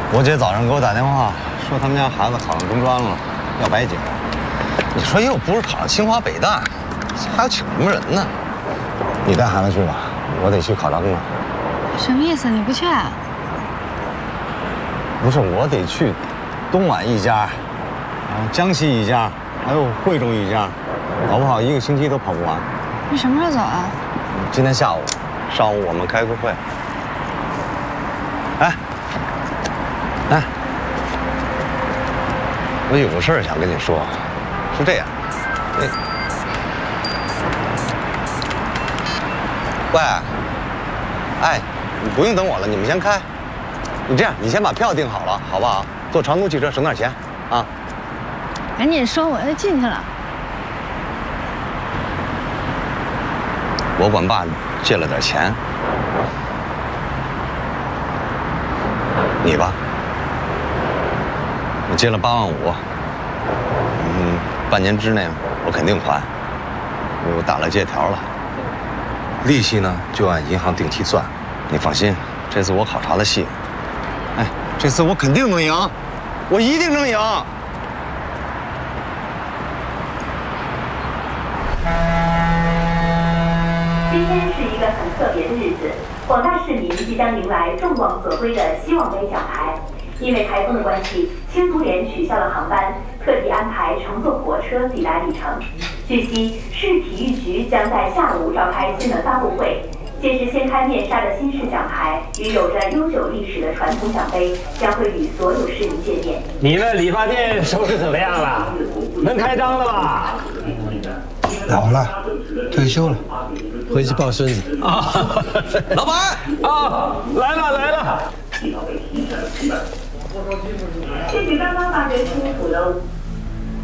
我姐早上给我打电话说，他们家孩子考上中专了，要白酒。你说又不是考上清华北大，还要请什么人呢？你带孩子去吧，我得去考察工了。 什么意思？你不去啊？ 不是，我得去东莞一家，然后江西一家，还有惠州一家，搞不好1个星期都跑不完。 你什么时候走啊？ 今天下午，上午我们开个会。哎，我有个事儿想跟你说，是这样，喂，哎，你不用等我了，你们先开。你这样，你先把票订好了，好不好？坐长途汽车省点钱，啊。 赶紧说，我要进去了。 我管爸借了点钱，你吧，我借了8万5，半年之内我肯定还，因为我打了借条了，利息呢就按银行定期算，你放心，这次我考察的细，哎，这次我肯定能赢，我一定能赢。 今天是一个很特别的日子，广大市民即将迎来众望所归的希望杯奖牌。因为台风的关系，青足联取消了航班，特地安排乘坐火车抵达里程。据悉，市体育局将在下午召开新闻发布会，届时掀开面纱的新式奖牌与有着悠久历史的传统奖杯将会与所有市民见面。 你那理发店收拾怎么样了？能开张了吧？ 老了，退休了，回去抱孙子。 啊， 老板啊，来了。 谢谢刚刚发掘出土的